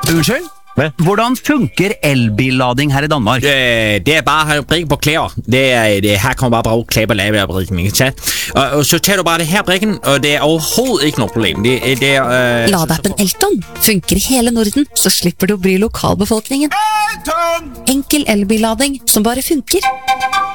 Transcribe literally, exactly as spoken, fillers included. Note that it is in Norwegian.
Unnskyld? Hvad? Hvordan funker elbillading her i Danmark? Øh, det er bare at brikke på klæder. Det er, det, her kommer bare bruge klæder på labebrikken, ikke sant? Og, og så tager du bare det her brikken, og det er overhovedet ikke noe problem. Det, det er... Øh, Ladeappen Elton funker i hele Norden, så slipper du å bry lokalbefolkningen. Enkel elbillading som bare funker.